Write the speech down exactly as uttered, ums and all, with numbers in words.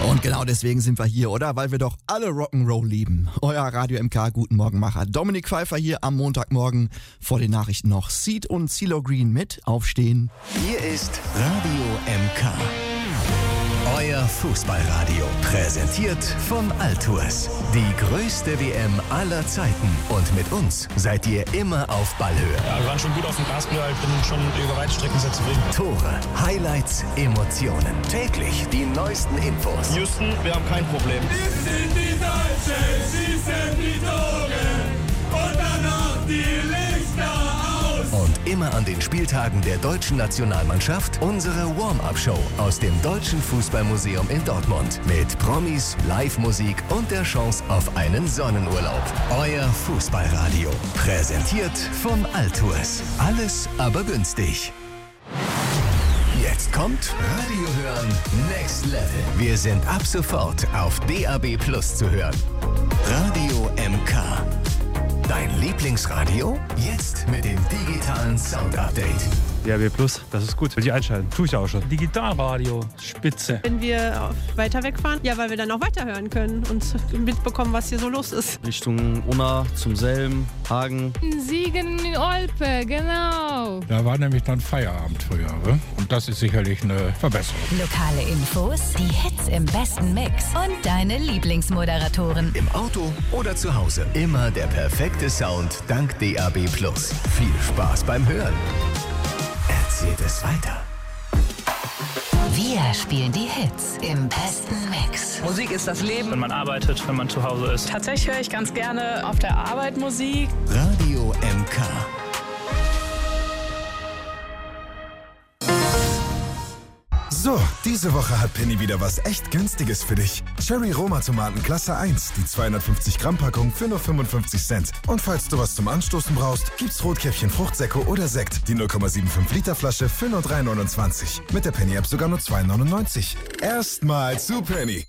Und genau deswegen sind wir hier, oder? Weil wir doch alle Rock'n'Roll lieben. Euer Radio M K Guten Morgenmacher Dominik Pfeiffer hier am Montagmorgen. Vor den Nachrichten noch Seed und CeeLo Green mit Aufstehen. Hier ist Radio M K. Euer Fußballradio. Präsentiert von Altours. Die größte W M aller Zeiten. Und mit uns seid ihr immer auf Ballhöhe. Ja, wir waren schon gut auf dem Gaspedal. Ich bin schon über weite Strecken sehr zufrieden. Tore, Highlights, Emotionen. Täglich die neuesten Infos. Houston, wir haben kein Problem. Wir sind die Deutschen, schießen die Tore und danach die Lichter aus. Und immer an den Spieltagen der deutschen Nationalmannschaft unsere Warm-Up-Show aus dem Deutschen Fußballmuseum in Dortmund. Mit Promis, Live-Musik und der Chance auf einen Sonnenurlaub. Euer Fußballradio. Präsentiert von Altours. Alles aber günstig. Jetzt kommt Radio hören Next Level. Wir sind ab sofort auf D A B Plus zu hören. Radio M K. Dein Lieblingsradio? Jetzt mit dem digitalen Sound-Update. D A B Plus, das ist gut. Will ich einschalten. Tue ich auch schon. Digitalradio, spitze. Wenn wir weiter wegfahren, ja, weil wir dann auch weiterhören können und mitbekommen, was hier so los ist. Richtung Unna, zum Selm, Hagen. Siegen, Olpe, genau. Da war nämlich dann Feierabend früher. Ne? Und das ist sicherlich eine Verbesserung. Lokale Infos, die Hits im besten Mix und deine Lieblingsmoderatoren. Im Auto oder zu Hause. Immer der perfekte Sound dank D A B Plus. Viel Spaß beim Hören. Erzählt es weiter. Wir spielen die Hits im besten Mix. Musik ist das Leben. Wenn man arbeitet, wenn man zu Hause ist. Tatsächlich höre ich ganz gerne auf der Arbeit Musik. Radio M K. So, diese Woche hat Penny wieder was echt Günstiges für dich. Cherry Roma Tomaten Klasse eins, die zweihundertfünfzig Gramm Packung für nur fünfundfünfzig Cent. Und falls du was zum Anstoßen brauchst, gibt's Rotkäppchen Fruchtsäcke oder Sekt, die null Komma fünfundsiebzig Liter Flasche für nur drei neunundzwanzig. Mit der Penny App sogar nur zwei neunundneunzig. Erstmal zu Penny.